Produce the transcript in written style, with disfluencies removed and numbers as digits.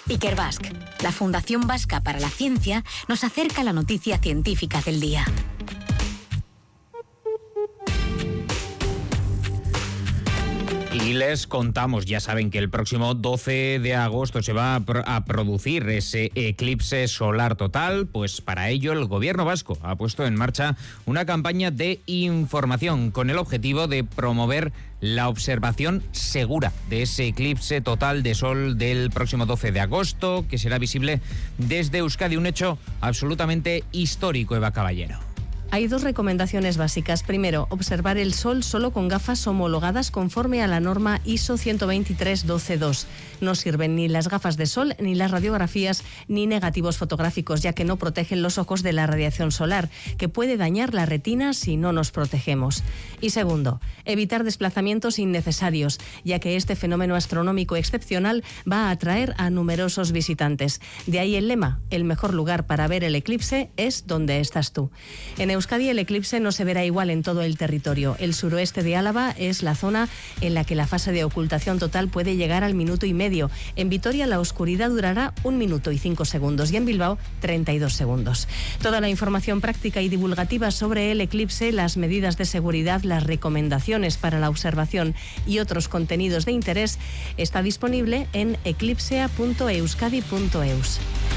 Ikerbasque, la Fundación Vasca para la Ciencia, nos acerca la noticia científica del día. Y les contamos, ya saben que el próximo 12 de agosto se va a producir ese eclipse solar total, pues para ello el gobierno vasco ha puesto en marcha una campaña de información con el objetivo de promover la observación segura de ese eclipse total de sol del próximo 12 de agosto, que será visible desde Euskadi, un hecho absolutamente histórico, Eva Caballero. Hay dos recomendaciones básicas. Primero, observar el sol solo con gafas homologadas conforme a la norma ISO 123.12.2. No sirven ni las gafas de sol, ni las radiografías, ni negativos fotográficos, ya que no protegen los ojos de la radiación solar, que puede dañar la retina si no nos protegemos. Y segundo, evitar desplazamientos innecesarios, ya que este fenómeno astronómico excepcional va a atraer a numerosos visitantes. De ahí el lema: el mejor lugar para ver el eclipse es donde estás tú. En Euskadi el eclipse no se verá igual en todo el territorio. El suroeste de Álava es la zona en la que la fase de ocultación total puede llegar al minuto y medio. En Vitoria la oscuridad durará 1 minuto y 5 segundos y en Bilbao 32 segundos. Toda la información práctica y divulgativa sobre el eclipse, las medidas de seguridad, las recomendaciones para la observación y otros contenidos de interés está disponible en eclipsea.euskadi.eus.